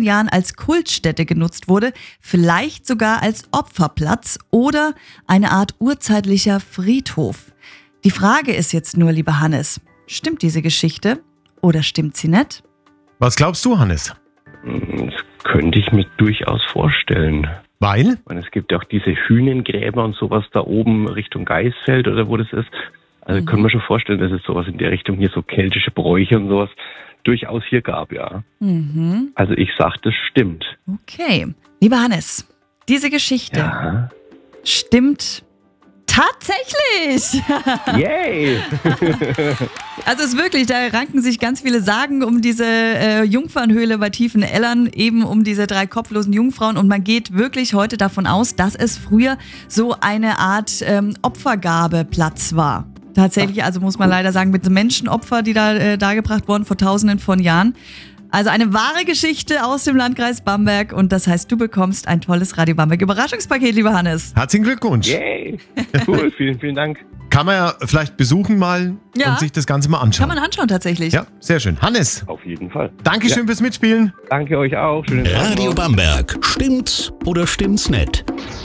vielen Jahren als Kultstätte genutzt wurde, vielleicht sogar als Opferplatz oder eine Art urzeitlicher Friedhof. Die Frage ist jetzt nur, lieber Hannes, stimmt diese Geschichte oder stimmt sie nicht? Was glaubst du, Hannes? Das könnte ich mir durchaus vorstellen. Weil? Und es gibt ja auch diese Hünengräber und sowas da oben Richtung Geisfeld oder wo das ist. Also können wir schon vorstellen, dass es sowas in der Richtung hier, so keltische Bräuche und sowas, durchaus hier gab, ja. Also ich sag, das stimmt. Okay. Lieber Hannes, diese Geschichte stimmt tatsächlich. Yay! Also es ist wirklich, da ranken sich ganz viele Sagen um diese Jungfernhöhle bei Tiefenellern, eben um diese 3 kopflosen Jungfrauen. Und man geht wirklich heute davon aus, dass es früher so eine Art Opfergabeplatz war. Tatsächlich, also muss man leider sagen, mit Menschenopfer, die da dargebracht wurden vor Tausenden von Jahren. Also eine wahre Geschichte aus dem Landkreis Bamberg. Und das heißt, du bekommst ein tolles Radio Bamberg Überraschungspaket, lieber Hannes. Herzlichen Glückwunsch. Yay! Cool, vielen, vielen Dank. Kann man ja vielleicht besuchen mal und sich das Ganze mal anschauen. Kann man anschauen tatsächlich. Ja, sehr schön. Hannes, Auf jeden Fall. Dankeschön fürs Mitspielen. Danke euch auch. Schönen Tag noch. Radio Bamberg. Stimmt's oder stimmt's nicht?